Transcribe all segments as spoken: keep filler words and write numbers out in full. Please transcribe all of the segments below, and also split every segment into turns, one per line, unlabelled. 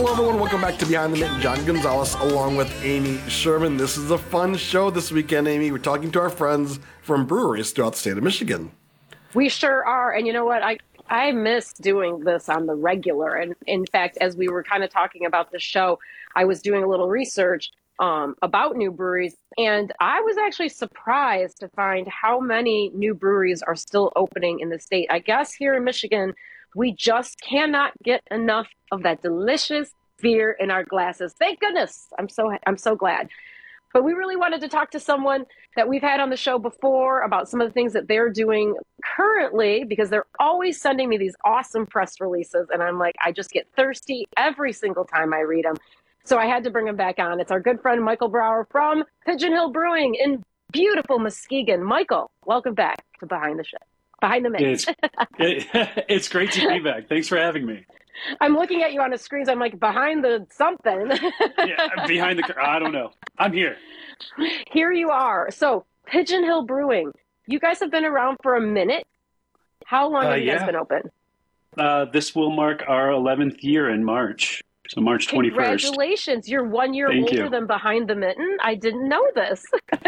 Hello, everyone. Welcome back to Behind the Mint. John Gonzalez along with Amy Sherman. This is a fun show this weekend, Amy. We're talking to our friends from breweries throughout the state of Michigan.
We sure are. And you know what? I, I miss doing this on the regular. And in fact, as we were kind of talking about the show, I was doing a little research um, about new breweries. And I was actually surprised to find how many new breweries are still opening in the state. I guess here in Michigan, we just cannot get enough of that delicious beer in our glasses. Thank goodness. I'm so I'm so glad. But we really wanted to talk to someone that we've had on the show before about some of the things that they're doing currently, because they're always sending me these awesome press releases. And I'm like, I just get thirsty every single time I read them. So I had to bring him back on. It's our good friend, Michael Brower from Pigeon Hill Brewing in beautiful Muskegon. Michael, welcome back to Behind the Show. Behind the Mint.
It's, it, it's great to be back. Thanks for having me.
I'm looking at you on a screen. So I'm like, behind the something.
Yeah, behind the, I don't know. I'm here.
Here you are. So Pigeon Hill Brewing, you guys have been around for a minute. How long have uh, you guys yeah. been open?
Uh, this will mark our eleventh year in March. So March twenty-first.
Congratulations. You're one year
Thank
older
you.
than Behind the Mitten. I didn't know this.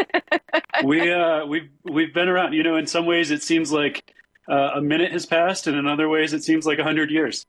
we, uh, we've, we've been around. You know, in some ways it seems like uh, a minute has passed, and in other ways it seems like one hundred years.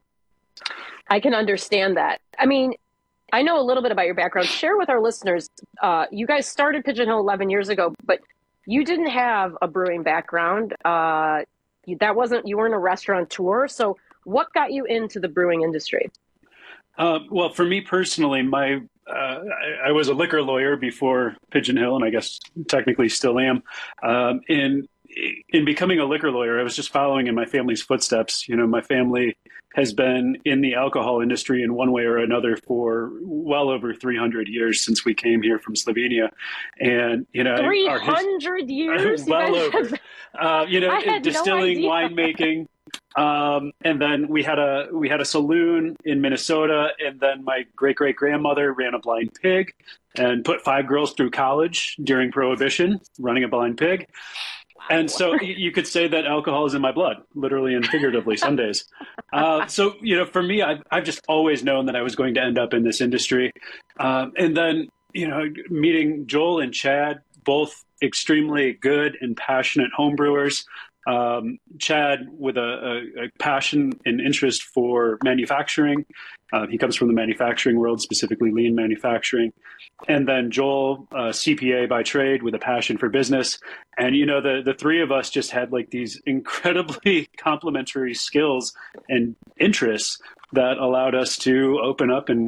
I can understand that. I mean, I know a little bit about your background. Share with our listeners. Uh, you guys started Pigeon Hill eleven years ago, but you didn't have a brewing background. Uh, that wasn't, you weren't a restaurateur. So what got you into the brewing industry?
Uh, well, for me personally, my uh, I, I was a liquor lawyer before Pigeon Hill, and I guess technically still am. Um, in in becoming a liquor lawyer, I was just following in my family's footsteps. You know, my family has been in the alcohol industry in one way or another for well over three hundred years since we came here from Slovenia. And, you know,
three hundred years?
Well over. Uh, you know, distilling,
no
winemaking. Um, and then we had a we had a saloon in Minnesota, and then my great great grandmother ran a blind pig and put five girls through college during Prohibition, running a blind pig. And so you could say that alcohol is in my blood, literally and figuratively some days. Uh, so, you know, for me, I've, I've just always known that I was going to end up in this industry. Um, and then, you know, meeting Joel and Chad, both extremely good and passionate homebrewers. Um, Chad with a, a, a passion and interest for manufacturing. Uh, he comes from the manufacturing world, specifically lean manufacturing. And then Joel, uh, C P A by trade with a passion for business. And, you know, the, the three of us just had like these incredibly complementary skills and interests that allowed us to open up and